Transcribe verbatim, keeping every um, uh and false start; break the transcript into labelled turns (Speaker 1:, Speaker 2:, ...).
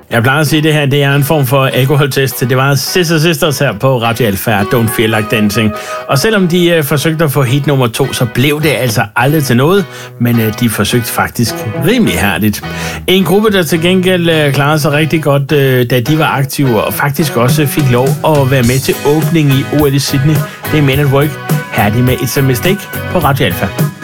Speaker 1: Jeg plejer at sige, at det her det er en form for alkoholtest. Det var Sister Sisters her på Radio Alfa, Don't Feel Like Dancing. Og selvom de øh, forsøgte at få hit nummer to, så blev det altså aldrig til noget. Men øh, de forsøgte faktisk rimelig hærdigt. En gruppe, der til gengæld øh, klarede sig rigtig godt, øh, da de var aktive, og faktisk også fik lov at være med til åbningen i O L i Sydney, det er Men at Work. Her er de med It's a Mistake på Radio Alfa.